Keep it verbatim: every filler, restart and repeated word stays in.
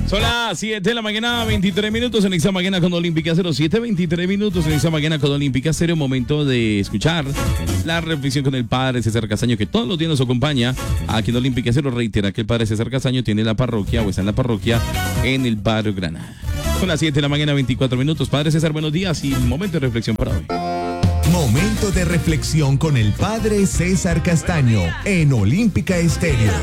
Son las siete de la mañana, veintitrés minutos en Exa Mañana con Olímpica Cero. siete, veintitrés minutos en Exa Mañana con Olímpica Cero. Momento de escuchar la reflexión con el padre César Castaño, que todos los días nos acompaña aquí en Olímpica Cero. Reitera que el padre César Castaño tiene la parroquia o está en la parroquia en el barrio Granada. Son las siete de la mañana, veinticuatro minutos. Padre César, buenos días y momento de reflexión para hoy. Momento de reflexión con el padre César Castaño en Olímpica Estéreo.